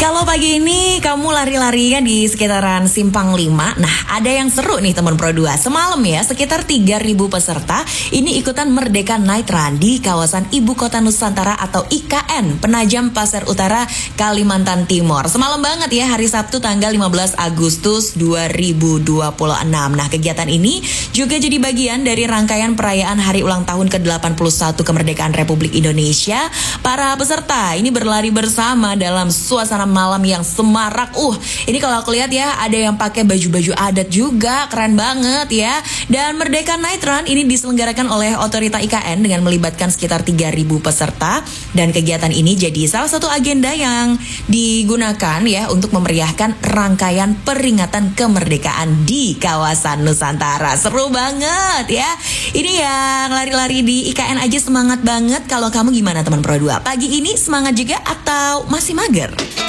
Kalau pagi ini kamu lari-larinya di sekitaran Simpang 5, nah ada yang seru nih teman Pro 2. Semalam ya sekitar 3.000 peserta ini ikutan Merdeka Night Run di kawasan Ibu Kota Nusantara atau IKN Penajam Pasir Utara, Kalimantan Timur. Semalam banget ya, hari Sabtu tanggal 15 Agustus 2026. Nah kegiatan ini juga jadi bagian dari rangkaian perayaan hari ulang tahun ke-81 kemerdekaan Republik Indonesia. Para peserta ini berlari bersama dalam suasana malam yang semarak. Ini kalau aku lihat ya ada yang pakai baju-baju adat juga, keren banget ya. Dan Merdeka Night Run ini diselenggarakan oleh Otorita IKN dengan melibatkan sekitar 3.000 peserta. Dan kegiatan ini jadi salah satu agenda yang digunakan ya untuk memeriahkan rangkaian peringatan kemerdekaan di kawasan Nusantara. Seru banget ya. Ini yang lari-lari di IKN aja semangat banget. Kalau kamu gimana teman Pro 2? Pagi ini semangat juga atau masih mager?